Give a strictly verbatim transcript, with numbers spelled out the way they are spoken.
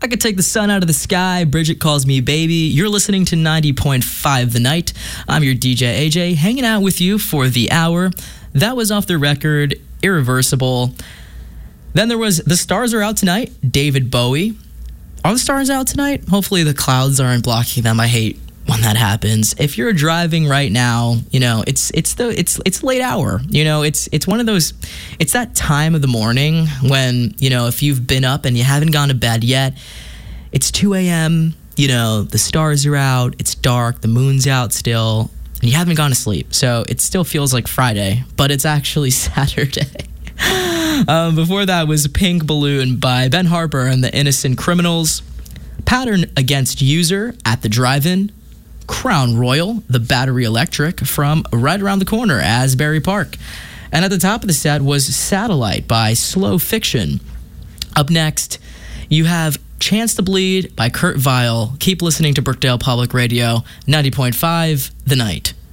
I could take the sun out of the sky. Bridget calls me baby. You're listening to ninety point five The Night. I'm your D J A J, hanging out with you for the hour. That was off the record, Irreversible. Then there was The Stars Are Out Tonight, David Bowie. Are the stars out tonight? Hopefully the clouds aren't blocking them. I hate when that happens. If you're driving right now, you know, it's it's the it's it's late hour. You know, it's it's one of those it's that time of the morning when, you know, if you've been up and you haven't gone to bed yet, it's two a.m., you know, the stars are out, it's dark, the moon's out still, and you haven't gone to sleep. So it still feels like Friday, but it's actually Saturday. Um, before that was Pink Balloon by Ben Harper and the Innocent Criminals. Pattern Against User at the Drive-In. Crown Royal, the Battery Electric from right around the corner, Asbury Park. And at the top of the set was Satellite by Slow Fiction. Up next, you have Chance to Bleed by Kurt Vile. Keep listening to Brookdale Public Radio, ninety point five The Night.